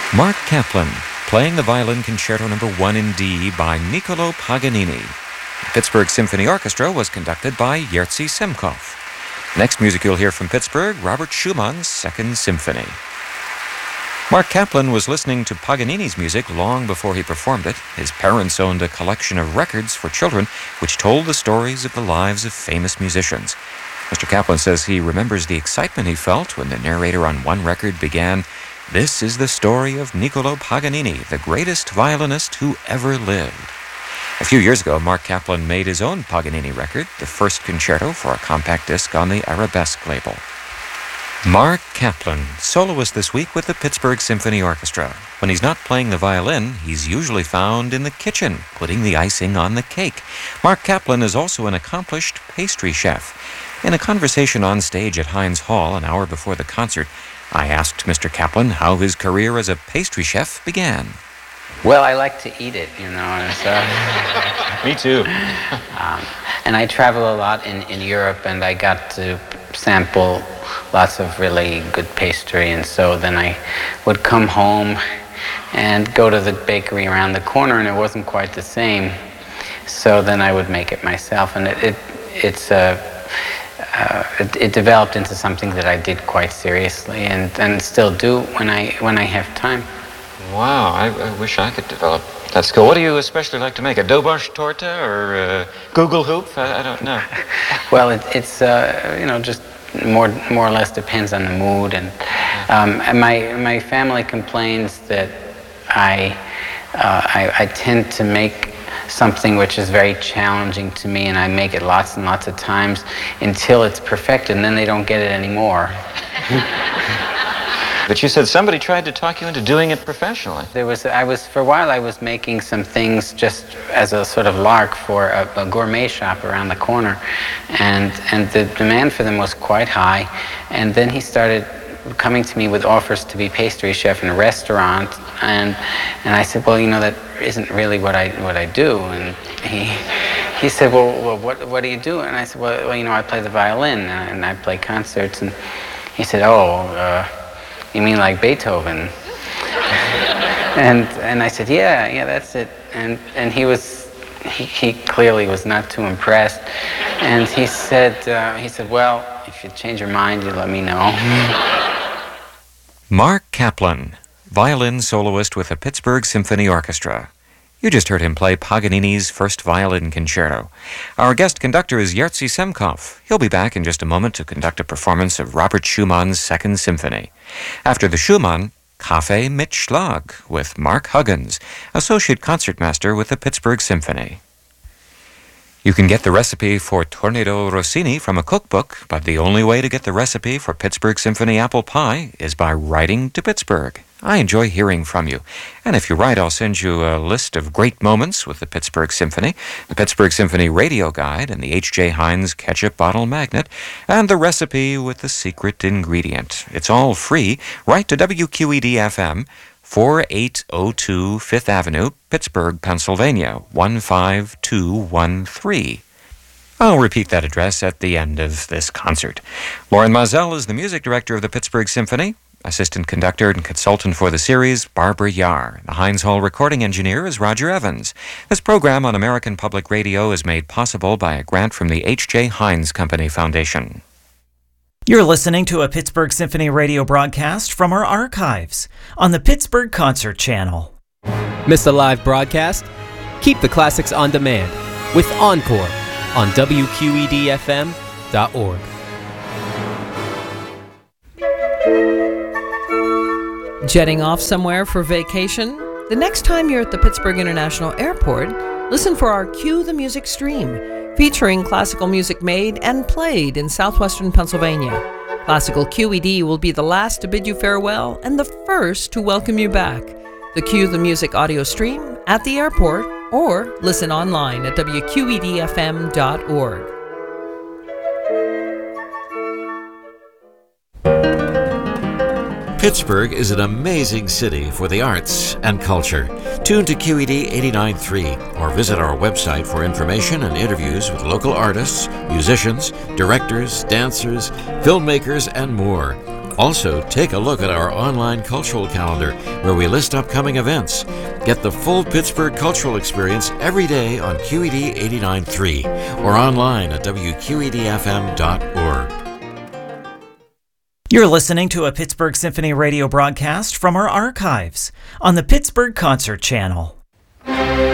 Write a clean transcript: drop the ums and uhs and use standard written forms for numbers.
Mark Kaplan, playing the violin Concerto No. 1 in D by Niccolò Paganini. The Pittsburgh Symphony Orchestra was conducted by Jerzy Semkov. Next music you'll hear from Pittsburgh, Robert Schumann's Second Symphony. Mark Kaplan was listening to Paganini's music long before he performed it. His parents owned a collection of records for children which told the stories of the lives of famous musicians. Mr. Kaplan says he remembers the excitement he felt when the narrator on one record began, "This is the story of Niccolò Paganini, the greatest violinist who ever lived." A few years ago, Mark Kaplan made his own Paganini record, the first concerto, for a compact disc on the Arabesque label. Mark Kaplan, soloist this week with the Pittsburgh Symphony Orchestra. When he's not playing the violin, he's usually found in the kitchen, putting the icing on the cake. Mark Kaplan is also an accomplished pastry chef. In a conversation on stage at Heinz Hall an hour before the concert, I asked Mr. Kaplan how his career as a pastry chef began. Well, I like to eat it, and so... Me too. And I travel a lot in Europe, and I got to sample lots of really good pastry, and so then I would come home and go to the bakery around the corner, and it wasn't quite the same. So then I would make it myself, and it developed into something that I did quite seriously, and still do when I have time. Wow, I wish I could develop that skill. What do you especially like to make? A dobosh torta or a Google hoop? I don't know. Well, it's just more or less depends on the mood, and my family complains that I tend to make something which is very challenging to me, and I make it lots and lots of times until it's perfected, and then they don't get it anymore. But you said somebody tried to talk you into doing it professionally. For a while I was making some things just as a sort of lark for a gourmet shop around the corner, and the demand for them was quite high, and then he started coming to me with offers to be pastry chef in a restaurant, and I said, well, that isn't really what I do, and he said, well, what do you do? And I said, well, I play the violin and I play concerts, and he said, you mean like Beethoven? and I said, yeah, that's it. And he clearly was not too impressed. And he said, well, if you change your mind, you let me know. Mark Kaplan, violin soloist with the Pittsburgh Symphony Orchestra. You just heard him play Paganini's first violin concerto. Our guest conductor is Jerzy Semkov. He'll be back in just a moment to conduct a performance of Robert Schumann's Second Symphony. After the Schumann, Kaffee mit Schlag with Mark Huggins, Associate Concertmaster with the Pittsburgh Symphony. You can get the recipe for Tornado Rossini from a cookbook, but the only way to get the recipe for Pittsburgh Symphony apple pie is by writing to Pittsburgh. I enjoy hearing from you. And if you write, I'll send you a list of great moments with the Pittsburgh Symphony, the Pittsburgh Symphony Radio Guide, and the H.J. Heinz Ketchup Bottle Magnet, and the recipe with the secret ingredient. It's all free. Write to WQED-FM, 4802 5th Avenue, Pittsburgh, Pennsylvania, 15213. I'll repeat that address at the end of this concert. Lauren Mazel is the music director of the Pittsburgh Symphony. Assistant conductor and consultant for the series, Barbara Yar. The Heinz Hall recording engineer is Roger Evans. This program on American Public Radio is made possible by a grant from the H.J. Heinz Company Foundation. You're listening to a Pittsburgh Symphony radio broadcast from our archives on the Pittsburgh Concert Channel. Miss a live broadcast? Keep the classics on demand with Encore on WQEDFM.org. Jetting off somewhere for vacation? The next time you're at the Pittsburgh International Airport, listen for our Cue the Music stream, featuring classical music made and played in southwestern Pennsylvania. Classical QED will be the last to bid you farewell and the first to welcome you back. The Cue the Music audio stream at the airport, or listen online at WQEDFM.org. Pittsburgh is an amazing city for the arts and culture. Tune to QED 89.3 or visit our website for information and interviews with local artists, musicians, directors, dancers, filmmakers, and more. Also, take a look at our online cultural calendar where we list upcoming events. Get the full Pittsburgh cultural experience every day on QED 89.3 or online at wqedfm.org. You're listening to a Pittsburgh Symphony radio broadcast from our archives on the Pittsburgh Concert Channel.